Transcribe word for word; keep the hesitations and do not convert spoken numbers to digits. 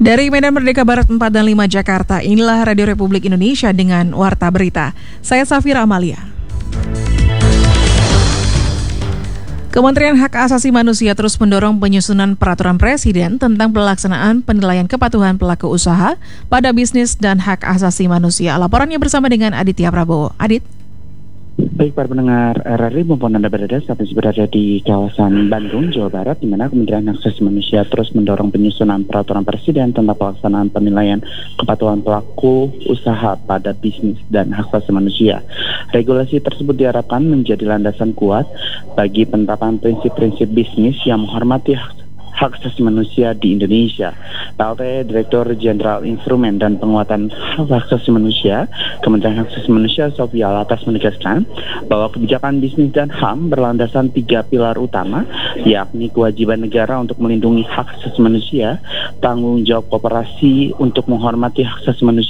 Dari Medan Merdeka Barat empat dan lima Jakarta, inilah Radio Republik Indonesia dengan Warta Berita. Saya Safira Amalia. Kementerian Hak Asasi Manusia terus mendorong penyusunan peraturan presiden tentang pelaksanaan penilaian kepatuhan pelaku usaha pada bisnis dan hak asasi manusia. Laporannya bersama dengan Aditya Prabowo. Adit. Baik para pendengar R R I maupun Anda berada saat ini berada di kawasan Bandung, Jawa Barat, di mana Kementerian Hak Asasi Manusia terus mendorong penyusunan peraturan presiden tentang pelaksanaan penilaian kepatuhan pelaku usaha pada bisnis dan hak asasi manusia. Regulasi tersebut diharapkan menjadi landasan kuat bagi penerapan prinsip-prinsip bisnis yang menghormati hak hak asasi manusia di Indonesia. P L T Direktur Jenderal Instrumen dan Penguatan Hak Asasi Manusia, Kementerian Hak Asasi Manusia Sofia Latas menegaskan bahwa kebijakan bisnis dan H A M berlandasan tiga pilar utama, yakni kewajiban negara untuk melindungi hak asasi manusia, tanggung jawab koperasi untuk menghormati hak asasi manusia,